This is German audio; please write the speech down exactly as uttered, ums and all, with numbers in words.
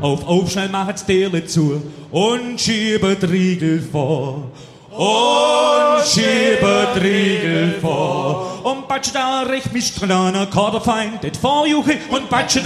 Auf, auf, schnell macht's Türle zu und schiebet Riegel vor. Und schiebet Riegel vor. Und batscht da recht mich dran, Kaderfeind, det vorjuche und batscht